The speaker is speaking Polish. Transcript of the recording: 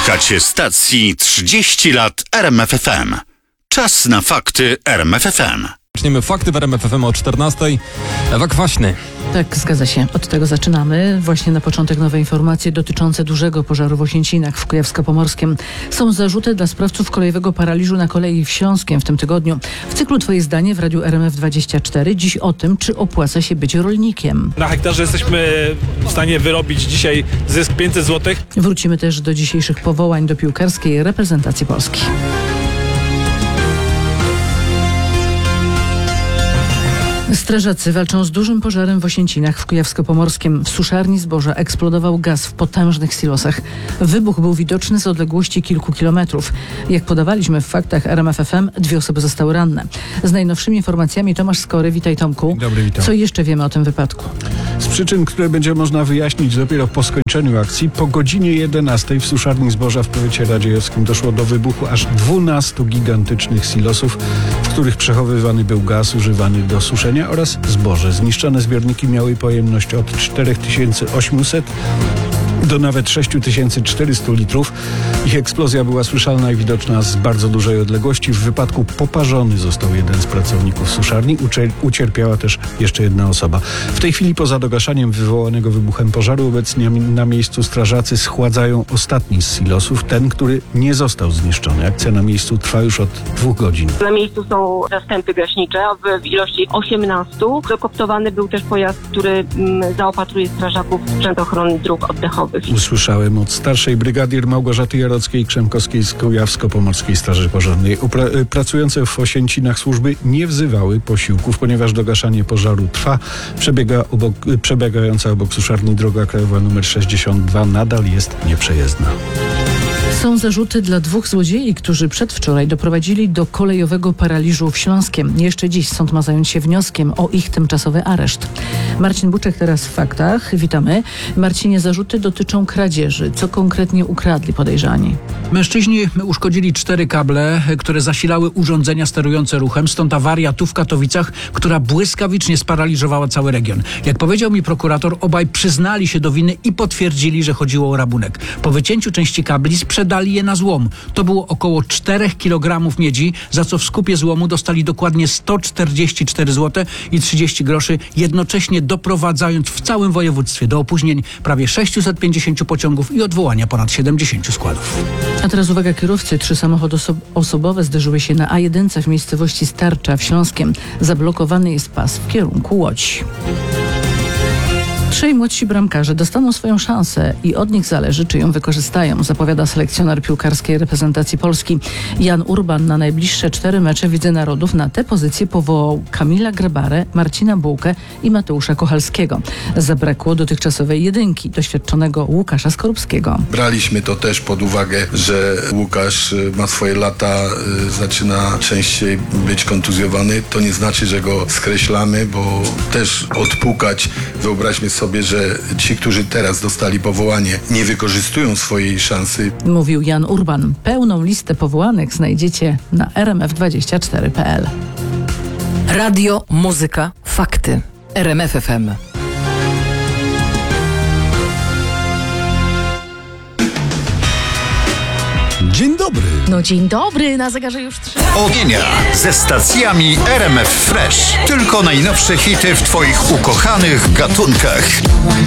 Słuchacie stacji 30 lat RMF FM. Czas na fakty RMF FM. Zaczniemy fakty w RMF FM o 14. Ewa Kwaśny. Tak, zgadza się. Od tego zaczynamy. Właśnie na początek nowe informacje dotyczące dużego pożaru w Osięcinach w Kujawsko-Pomorskim. Są zarzuty dla sprawców kolejowego paraliżu na kolei w Śląskiem w tym tygodniu. W cyklu Twoje zdanie w Radiu RMF24 dziś o tym, czy opłaca się być rolnikiem. Na hektarze jesteśmy w stanie wyrobić dzisiaj zysk 500 zł. Wrócimy też do dzisiejszych powołań do piłkarskiej reprezentacji Polski. Strażacy walczą z dużym pożarem w Osięcinach w Kujawsko-Pomorskim. W suszarni zboża eksplodował gaz w potężnych silosach. Wybuch był widoczny z odległości kilku kilometrów. Jak podawaliśmy w faktach RMF FM, 2 osoby zostały ranne. Z najnowszymi informacjami Tomasz Skory. Witaj, Tomku. Dobry, witam. Co jeszcze wiemy o tym wypadku? Z przyczyn, które będzie można wyjaśnić dopiero po skończeniu akcji, po godzinie 11 w suszarni zboża w powiecie radziejowskim doszło do wybuchu aż 12 gigantycznych silosów, w których przechowywany był gaz używany do suszenia oraz zboże. Zniszczone zbiorniki miały pojemność od 4800 do nawet 6400 litrów. Ich eksplozja była słyszalna i widoczna z bardzo dużej odległości. W wypadku poparzony został jeden z pracowników suszarni. Ucierpiała też jeszcze jedna osoba. W tej chwili poza dogaszaniem wywołanego wybuchem pożaru obecnie na miejscu strażacy schładzają ostatni z silosów, ten, który nie został zniszczony. Akcja na miejscu trwa już od 2 godzin. Na miejscu są zastępy gaśnicze w ilości 18. Dokoptowany był też pojazd, który zaopatruje strażaków w sprzęt ochrony dróg oddechowych. Usłyszałem od starszej brygadier Małgorzaty Jarockiej-Krzemkowskiej z Kujawsko-Pomorskiej Straży Pożarnej. Pracujące w Osięcinach służby nie wzywały posiłków, ponieważ dogaszanie pożaru trwa. Przebiegająca obok suszarni droga krajowa nr 62 nadal jest nieprzejezdna. Są zarzuty dla 2 złodziei, którzy przedwczoraj doprowadzili do kolejowego paraliżu w Śląskiem. Jeszcze dziś sąd ma zająć się wnioskiem o ich tymczasowy areszt. Marcin Buczek teraz w faktach. Witamy. Marcinie, zarzuty dotyczą kradzieży. Co konkretnie ukradli podejrzani? Mężczyźni uszkodzili 4 kable, które zasilały urządzenia sterujące ruchem, stąd awaria tu w Katowicach, która błyskawicznie sparaliżowała cały region. Jak powiedział mi prokurator, obaj przyznali się do winy i potwierdzili, że chodziło o rabunek. Po wycięciu części kabli sprzedali je na złom. To było około 4 kg miedzi, za co w skupie złomu dostali dokładnie 144 zł i 30 groszy, jednocześnie doprowadzając w całym województwie do opóźnień prawie 650 pociągów i odwołania ponad 70 składów. A teraz uwaga kierowcy. 3 samochody osobowe zderzyły się na A1 w miejscowości Starcza w Śląskiem. Zablokowany jest pas w kierunku Łodzi. 3 młodsi bramkarze dostaną swoją szansę i od nich zależy, czy ją wykorzystają, zapowiada selekcjoner piłkarskiej reprezentacji Polski. Jan Urban na najbliższe 4 mecze w Lidze Narodów na tę pozycję powołał Kamila Grabarę, Marcina Bułkę i Mateusza Kochalskiego. Zabrakło dotychczasowej jedynki, doświadczonego Łukasza Skorupskiego. Braliśmy to też pod uwagę, że Łukasz ma swoje lata, zaczyna częściej być kontuzjowany. To nie znaczy, że go skreślamy, bo też odpukać, wyobraźmy sobie, że ci, którzy teraz dostali powołanie, nie wykorzystują swojej szansy. Mówił Jan Urban. Pełną listę powołanych znajdziecie na rmf24.pl. Radio, muzyka, fakty. RMF FM. Dzień dobry. No dzień dobry, na zegarze już 3. Ognia ze stacjami RMF Fresh. Tylko najnowsze hity w Twoich ukochanych gatunkach.